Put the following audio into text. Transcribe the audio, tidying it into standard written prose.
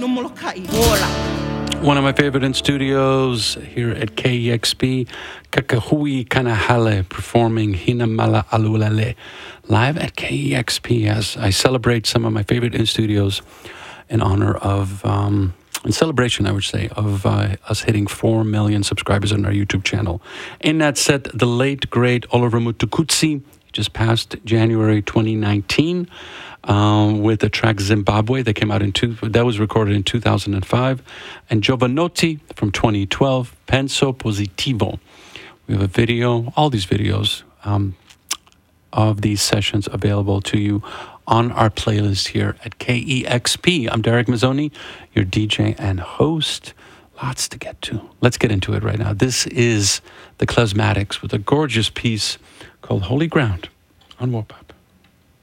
One of my favorite in studios here at KEXP, Kakahui Kanahale performing Hinamala Alulale live at KEXP as I celebrate some of my favorite in studios in honor of, in celebration, I would say, of us hitting 4 million subscribers on our YouTube channel. In that set, the late, great Oliver Mutukudzi just passed January 2019. With the track Zimbabwe that came out that was recorded in 2005, and Giovanotti from 2012, Penso Positivo. We have a video, all these videos of these sessions available to you on our playlist here at KEXP. I'm Derek Mazzoni, your DJ and host. Lots to get to. Let's get into it right now. This is the Klezmatics with a gorgeous piece called Holy Ground on Warpop.